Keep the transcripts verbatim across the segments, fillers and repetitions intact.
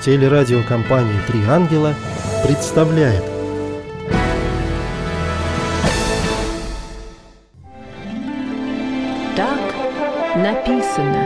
Телерадиокомпания «Три ангела» представляет. Так написано.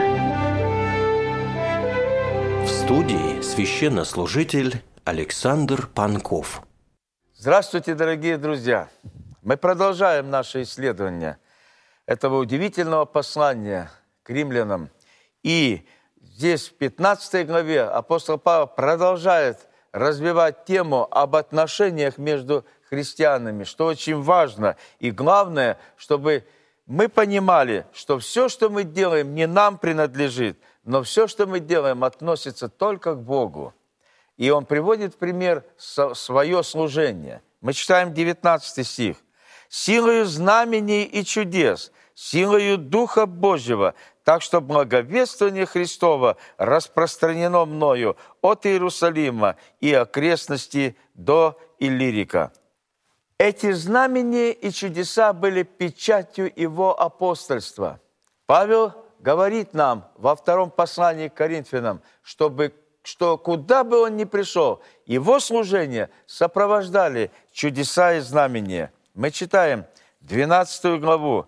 В студии священнослужитель Александр Панков. Здравствуйте, дорогие друзья! Мы продолжаем наше исследование этого удивительного послания к римлянам. И здесь, в пятнадцатой главе, апостол Павел продолжает развивать тему об отношениях между христианами, что очень важно. И главное, чтобы мы понимали, что все, что мы делаем, не нам принадлежит, но все, что мы делаем, относится только к Богу. И он приводит в пример свое служение. Мы читаем девятнадцатый стих. «Силою знамений и чудес, силою Духа Божьего, так что благовествование Христово распространено мною от Иерусалима и окрестности до Иллирика». Эти знамения и чудеса были печатью его апостольства. Павел говорит нам во втором послании к Коринфянам, чтобы, что куда бы он ни пришел, его служение сопровождали чудеса и знамения. Мы читаем двенадцатую главу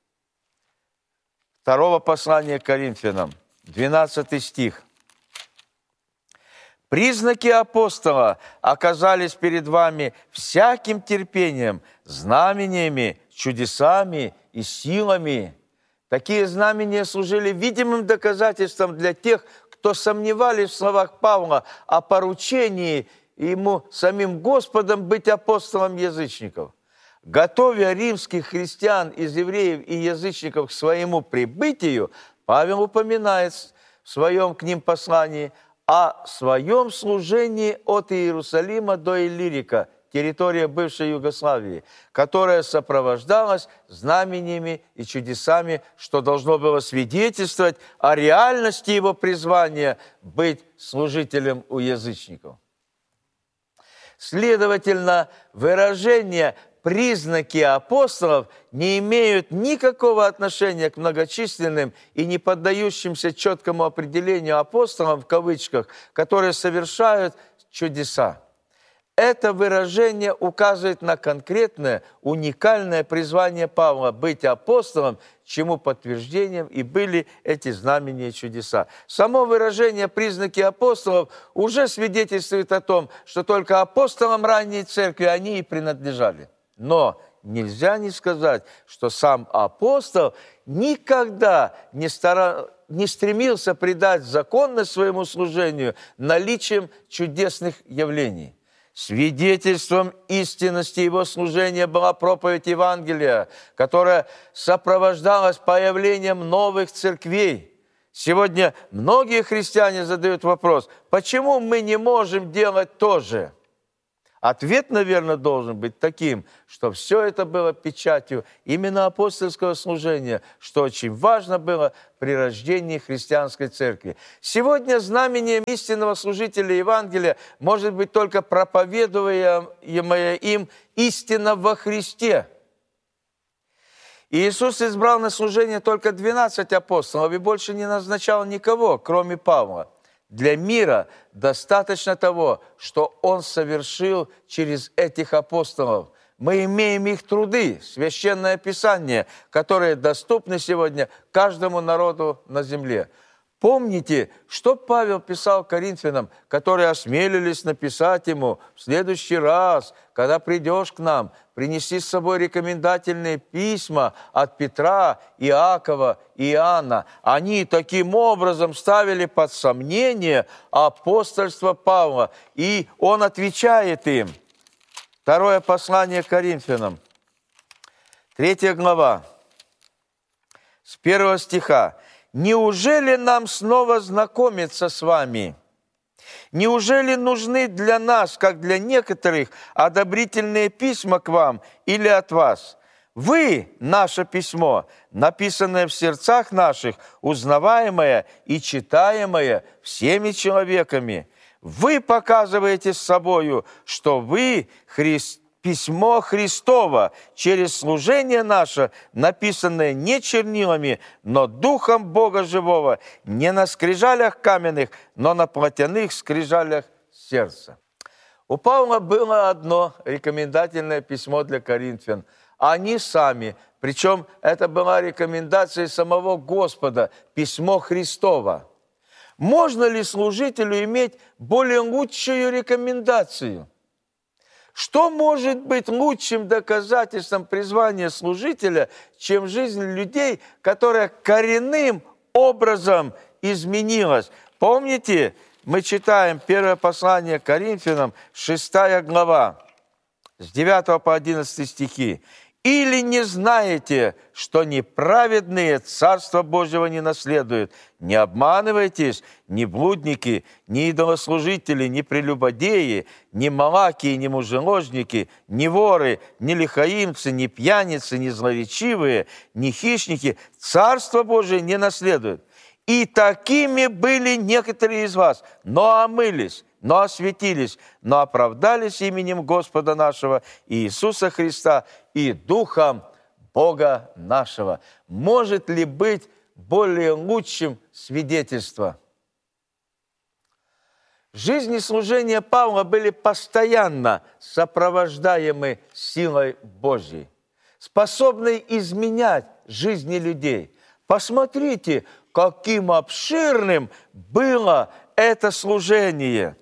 второго послания к Коринфянам, двенадцатый стих. «Признаки апостола оказались перед вами всяким терпением, знамениями, чудесами и силами». Такие знамения служили видимым доказательством для тех, кто сомневались в словах Павла о поручении ему самим Господом быть апостолом язычников. Готовя римских христиан из евреев и язычников к своему прибытию, Павел упоминает в своем к ним послании о своем служении от Иерусалима до Иллирика, территория бывшей Югославии, которая сопровождалась знамениями и чудесами, что должно было свидетельствовать о реальности его призвания быть служителем у язычников. Следовательно, выражение «признаки апостолов» не имеют никакого отношения к многочисленным и не поддающимся четкому определению апостолам, в кавычках, которые совершают чудеса. Это выражение указывает на конкретное, уникальное призвание Павла быть апостолом, чему подтверждением и были эти знамения и чудеса. Само выражение «признаки апостолов» уже свидетельствует о том, что только апостолам ранней церкви они и принадлежали. Но нельзя не сказать, что сам апостол никогда не, стара... не стремился придать законность своему служению наличием чудесных явлений. Свидетельством истинности его служения была проповедь Евангелия, которая сопровождалась появлением новых церквей. Сегодня многие христиане задают вопрос, почему мы не можем делать то же? Ответ, наверное, должен быть таким, что все это было печатью именно апостольского служения, что очень важно было при рождении христианской церкви. Сегодня знамением истинного служителя Евангелия может быть только проповедуемая им истина во Христе. Иисус избрал на служение только двенадцать апостолов и больше не назначал никого, кроме Павла. Для мира достаточно того, что Он совершил через этих апостолов. Мы имеем их труды, Священное Писание, которые доступны сегодня каждому народу на земле. Помните, что Павел писал Коринфянам, которые осмелились написать ему: «В следующий раз, когда придешь к нам, принеси с собой рекомендательные письма от Петра, Иакова и Иоанна». Они таким образом ставили под сомнение апостольство Павла, и он отвечает им. Второе послание к Коринфянам, третья глава, с первого стиха. «Неужели нам снова знакомиться с вами? Неужели нужны для нас, как для некоторых, одобрительные письма к вам или от вас? Вы, наше письмо, написанное в сердцах наших, узнаваемое и читаемое всеми человеками. Вы показываете с собою, что вы Христ, письмо Христово, через служение наше, написанное не чернилами, но Духом Бога живого, не на скрижалях каменных, но на плотяных скрижалях сердца». У Павла было одно рекомендательное письмо для коринфян. Они сами, причем это была рекомендация самого Господа, письмо Христово. Можно ли служителю иметь более лучшую рекомендацию? Что может быть лучшим доказательством призвания служителя, чем жизнь людей, которая коренным образом изменилась? Помните, мы читаем первое послание к Коринфянам, шестая глава, с девятого по одиннадцатый стихи. «Или не знаете, что неправедные Царство Божьего не наследуют? Не обманывайтесь, ни блудники, ни идолослужители, ни прелюбодеи, ни малакии, ни мужеложники, ни воры, ни лихаимцы, ни пьяницы, ни злоречивые, ни хищники Царство Божие не наследуют. И такими были некоторые из вас, но омылись, но осветились, но оправдались именем Господа нашего Иисуса Христа и Духом Бога нашего». Может ли быть более лучшим свидетельство? Жизнь и служение Павла были постоянно сопровождаемы силой Божьей, способной изменять жизни людей. Посмотрите, каким обширным было это служение.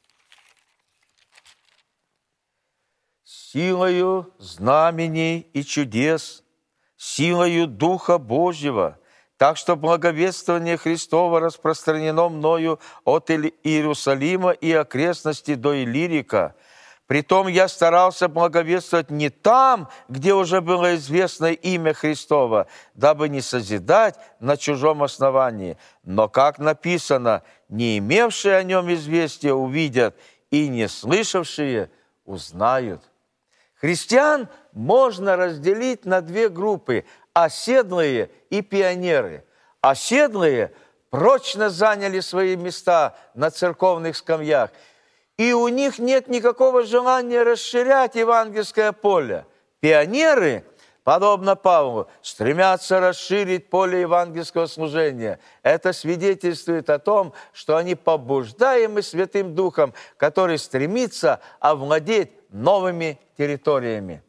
Силою знамений и чудес, силою Духа Божьего, так что благовествование Христово распространено мною от Иерусалима и окрестностей до Иллирика. Притом я старался благовествовать не там, где уже было известно имя Христово, дабы не созидать на чужом основании. Но, как написано, не имевшие о нем известия увидят, и не слышавшие узнают. Христиан можно разделить на две группы – оседлые и пионеры. Оседлые прочно заняли свои места на церковных скамьях, и у них нет никакого желания расширять евангельское поле. Пионеры, подобно Павлу, стремятся расширить поле евангельского служения. Это свидетельствует о том, что они побуждаемы Святым Духом, который стремится овладеть новыми территориями.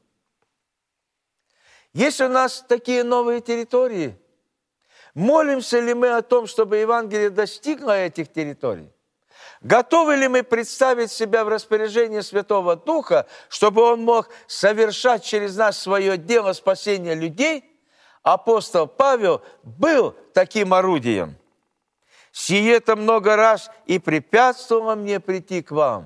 Есть у нас такие новые территории? Молимся ли мы о том, чтобы Евангелие достигло этих территорий? Готовы ли мы представить себя в распоряжении Святого Духа, чтобы Он мог совершать через нас свое дело спасения людей? Апостол Павел был таким орудием. «Сие-то много раз и препятствовало мне прийти к вам.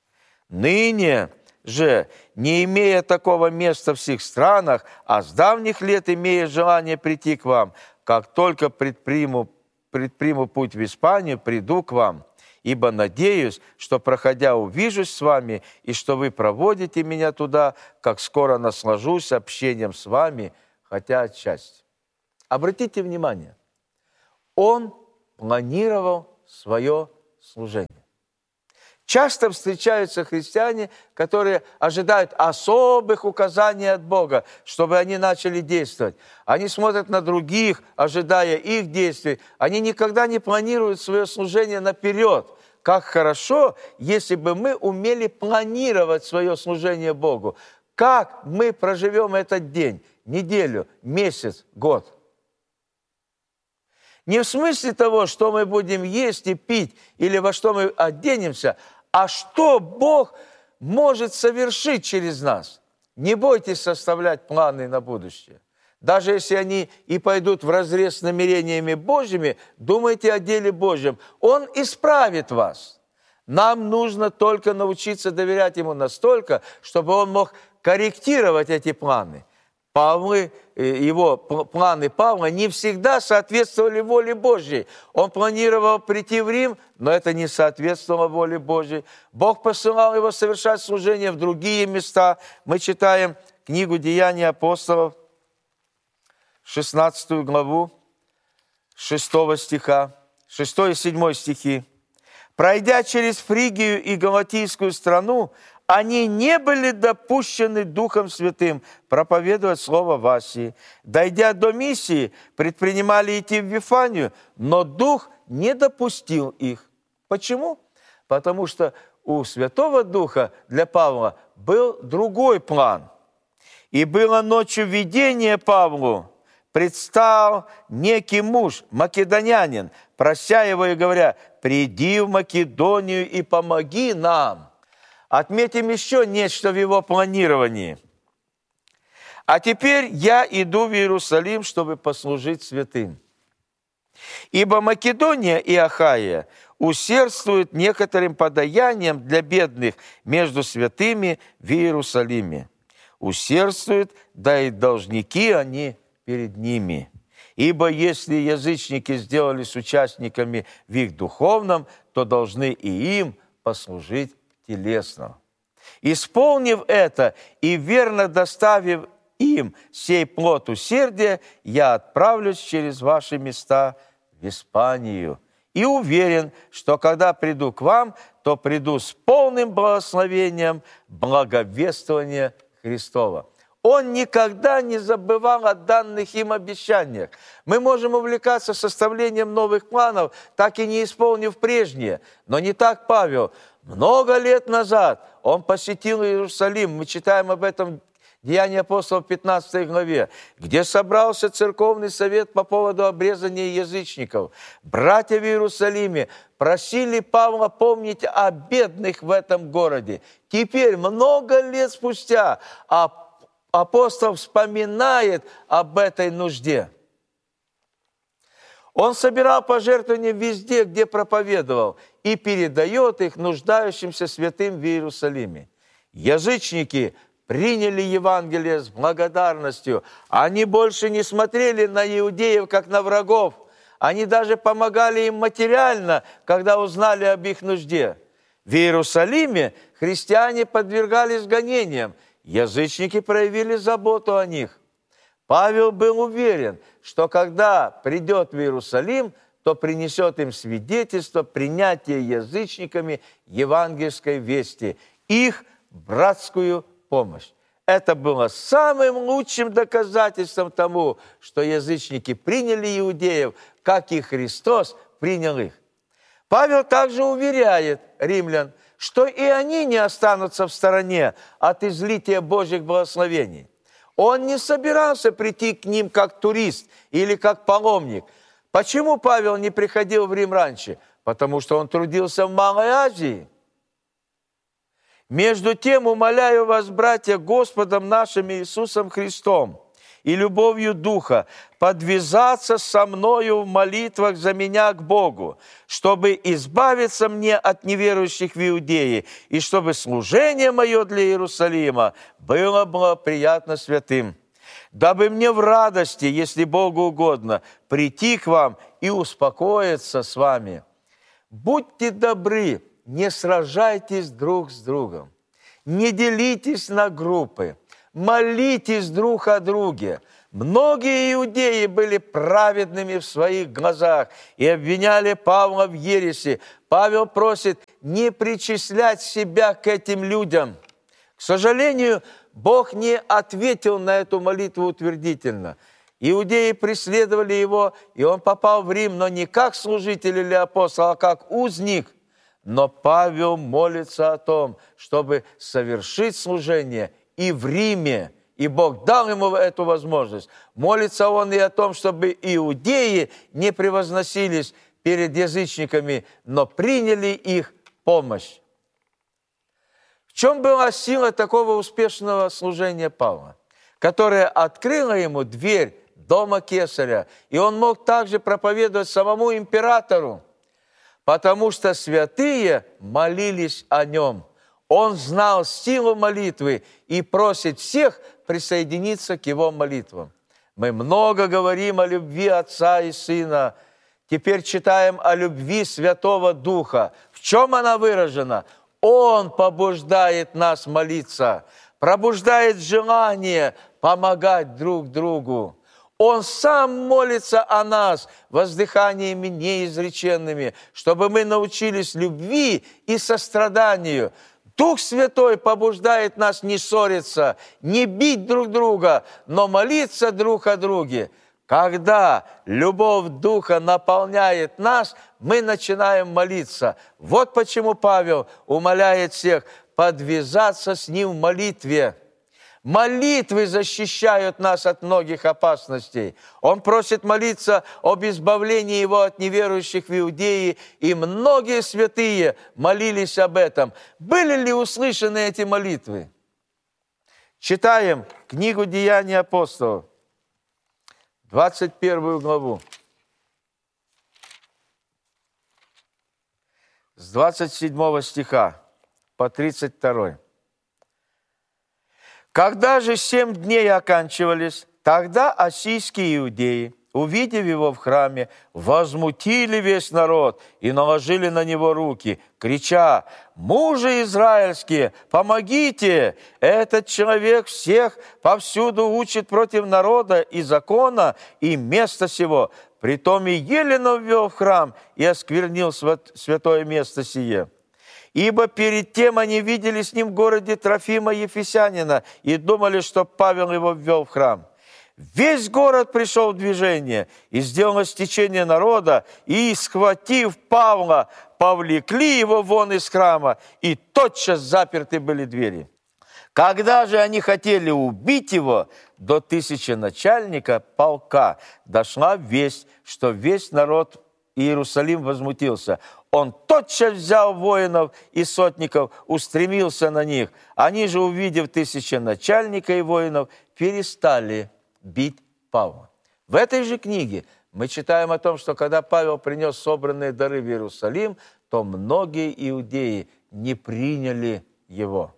Ныне же, не имея такого места в всех странах, а с давних лет имея желание прийти к вам, как только предприму, предприму путь в Испанию, приду к вам. Ибо надеюсь, что, проходя, увижусь с вами, и что вы проводите меня туда, как скоро наслажусь общением с вами, хотя отчасти». Обратите внимание, он планировал свое служение. Часто встречаются христиане, которые ожидают особых указаний от Бога, чтобы они начали действовать. Они смотрят на других, ожидая их действий. Они никогда не планируют свое служение наперед. Как хорошо, если бы мы умели планировать свое служение Богу. Как мы проживем этот день, неделю, месяц, год. Не в смысле того, что мы будем есть и пить, или во что мы оденемся, а что Бог может совершить через нас. Не бойтесь составлять планы на будущее. Даже если они и пойдут вразрез с намерениями Божьими, думайте о деле Божьем. Он исправит вас. Нам нужно только научиться доверять Ему настолько, чтобы Он мог корректировать эти планы. Павлы, его планы Павла не всегда соответствовали воле Божьей. Он планировал прийти в Рим, но это не соответствовало воле Божьей. Бог посылал его совершать служение в другие места. Мы читаем книгу «Деяния апостолов», шестнадцатую главу, шестого стиха, шестой и седьмой стихи. «Пройдя через Фригию и Галатийскую страну, они не были допущены Духом Святым проповедовать Слово в Асии. Дойдя до Миссии, предпринимали идти в Вифанию, но Дух не допустил их. Почему? Потому что у Святого Духа для Павла был другой план. «И было ночью видение Павлу, предстал некий муж, македонянин, прося его и говоря: приди в Македонию и помоги нам». Отметим еще нечто в его планировании. «А теперь я иду в Иерусалим, чтобы послужить святым. Ибо Македония и Ахая усердствуют некоторым подаянием для бедных между святыми в Иерусалиме. Усердствуют, да и должники они перед ними. Ибо если язычники сделались участниками в их духовном, то должны и им послужить телесно. Исполнив это и верно доставив им сей плод усердия, я отправлюсь через ваши места в Испанию. И уверен, что когда приду к вам, то приду с полным благословением благовествования Христова». Он никогда не забывал о данных им обещаниях. Мы можем увлекаться составлением новых планов, так и не исполнив прежние. Но не так Павел. Много лет назад он посетил Иерусалим. Мы читаем об этом в Деяния апостолов в пятнадцатой главе, где собрался церковный совет по поводу обрезания язычников. Братья в Иерусалиме просили Павла помнить о бедных в этом городе. Теперь, много лет спустя, апостол вспоминает об этой нужде. Он собирал пожертвования везде, где проповедовал, и передает их нуждающимся святым в Иерусалиме. Язычники приняли Евангелие с благодарностью. Они больше не смотрели на иудеев, как на врагов. Они даже помогали им материально, когда узнали об их нужде. В Иерусалиме христиане подвергались гонениям. Язычники проявили заботу о них. Павел был уверен, что когда придет в Иерусалим, то принесет им свидетельство принятия язычниками евангельской вести, их братскую помощь. Это было самым лучшим доказательством тому, что язычники приняли иудеев, как и Христос принял их. Павел также уверяет римлян, что и они не останутся в стороне от излития Божьих благословений. Он не собирался прийти к ним как турист или как паломник. Почему Павел не приходил в Рим раньше? Потому что он трудился в Малой Азии. Между тем, умоляю вас, братья, Господом нашим Иисусом Христом и любовью Духа, подвязаться со мною в молитвах за меня к Богу, чтобы избавиться мне от неверующих в Иудее, и чтобы служение мое для Иерусалима было благоприятно святым, дабы мне в радости, если Богу угодно, прийти к вам и успокоиться с вами. Будьте добры, не сражайтесь друг с другом, не делитесь на группы, молитесь друг о друге. Многие иудеи были праведными в своих глазах и обвиняли Павла в ереси. Павел просит не причислять себя к этим людям. К сожалению, Бог не ответил на эту молитву утвердительно. Иудеи преследовали его, и он попал в Рим, но не как служитель или апостол, а как узник. Но Павел молится о том, чтобы совершить служение и в Риме, и Бог дал ему эту возможность. Молится он и о том, чтобы иудеи не превозносились перед язычниками, но приняли их помощь. В чем была сила такого успешного служения Павла, которая открыла ему дверь дома кесаря, и он мог также проповедовать самому императору, потому что святые молились о нем. Он знал силу молитвы и просит всех присоединиться к его молитвам. Мы много говорим о любви Отца и Сына. Теперь читаем о любви Святого Духа. В чем она выражена? Он побуждает нас молиться, пробуждает желание помогать друг другу. Он сам молится о нас воздыханиями неизреченными, чтобы мы научились любви и состраданию. Дух Святой побуждает нас не ссориться, не бить друг друга, но молиться друг о друге. Когда любовь Духа наполняет нас, мы начинаем молиться. Вот почему Павел умоляет всех подвязаться с ним в молитве. Молитвы защищают нас от многих опасностей. Он просит молиться об избавлении его от неверующих в Иудее, и многие святые молились об этом. Были ли услышаны эти молитвы? Читаем книгу «Деяния апостолов», двадцать первую главу, с двадцать седьмого стиха по тридцать второй. «Когда же семь дней оканчивались, тогда ассийские иудеи, увидев его в храме, возмутили весь народ и наложили на него руки, крича: «Мужи израильские, помогите! Этот человек всех повсюду учит против народа и закона и места сего. Притом и Елену ввел в храм и осквернил святое место сие. Ибо перед тем они видели с ним в городе Трофима Ефесянина и думали, что Павел его ввел в храм. Весь город пришел в движение, и сделалось течение народа, и, схватив Павла, повлекли его вон из храма, и тотчас заперты были двери. Когда же они хотели убить его, до тысяченачальника полка дошла весть, что весь народ Иерусалим возмутился. Он тотчас взял воинов и сотников, устремился на них. Они же, увидев тысяченачальника и воинов, перестали бить Павла. В этой же книге мы читаем о том, что когда Павел принес собранные дары в Иерусалим, то многие иудеи не приняли его.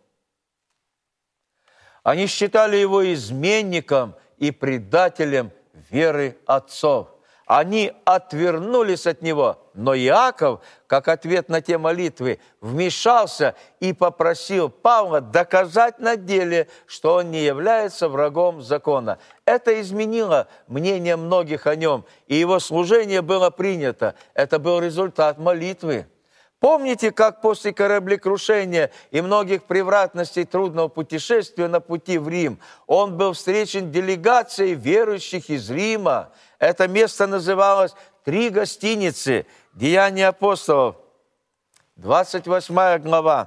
Они считали его изменником и предателем веры отцов. Они отвернулись от него, но Иаков, как ответ на те молитвы, вмешался и попросил Павла доказать на деле, что он не является врагом закона. Это изменило мнение многих о нем, и его служение было принято. Это был результат молитвы. Помните, как после кораблекрушения и многих превратностей трудного путешествия на пути в Рим он был встречен делегацией верующих из Рима? Это место называлось «Три гостиницы». Деяния апостолов, двадцать восьмая глава,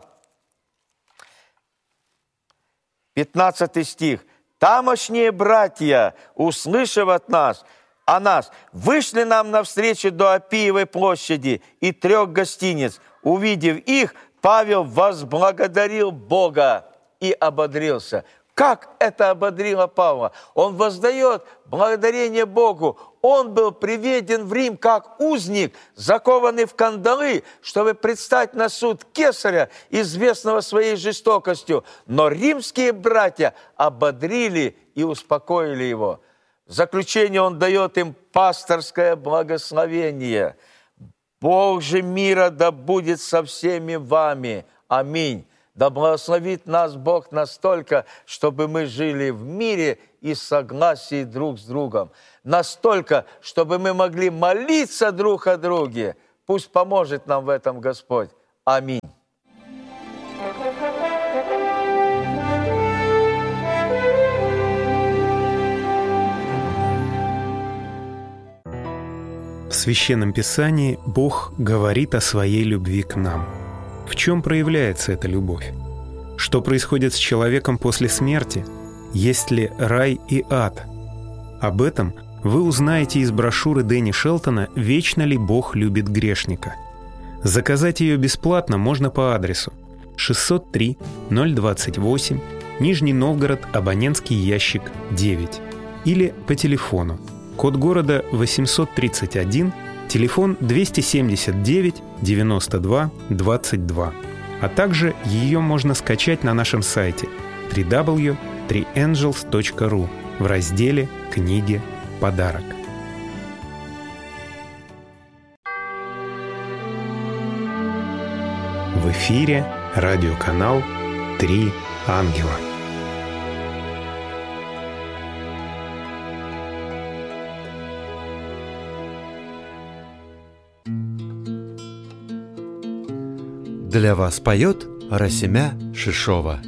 пятнадцатый стих. «Тамошние братья, услышав от нас, о нас, вышли нам навстречу до Аппиевой площади и трех гостиниц. Увидев их, Павел возблагодарил Бога и ободрился». Как это ободрило Павла? Он воздает благодарение Богу. Он был приведен в Рим как узник, закованный в кандалы, чтобы предстать на суд кесаря, известного своей жестокостью. Но римские братья ободрили и успокоили его. В заключение он дает им пасторское благословение. «Бог же мира да будет со всеми вами. Аминь». Да благословит нас Бог настолько, чтобы мы жили в мире и согласии друг с другом. Настолько, чтобы мы могли молиться друг о друге. Пусть поможет нам в этом Господь. Аминь. В Священном Писании Бог говорит о своей любви к нам. В чем проявляется эта любовь? Что происходит с человеком после смерти? Есть ли рай и ад? Об этом вы узнаете из брошюры Дэнни Шелтона «Вечно ли Бог любит грешника?». Заказать ее бесплатно можно по адресу шестьсот три ноль двадцать восемь, Нижний Новгород, абонентский ящик девять, или по телефону, код города восемьсот тридцать один, телефон двести семьдесят девять девяносто два двадцать два. А также ее можно скачать на нашем сайте дабл ю дабл ю дабл ю точка три энджелс точка ру в разделе «Книги. Подарок». В эфире радиоканал «Три ангела». Для вас поет Расимя Шишова.